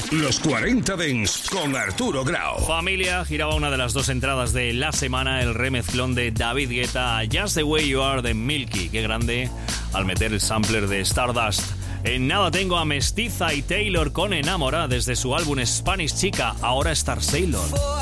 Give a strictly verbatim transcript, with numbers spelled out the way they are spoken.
Los cuarenta Dance con Arturo Grau. Familia, giraba una de las dos entradas de la semana, el remezclón de David Guetta, Just the Way You Are de Milky. Qué grande al meter el sampler de Stardust. En nada tengo a Mestiza y Taylor con Enamora desde su álbum Spanish Chica, ahora Star Sailor.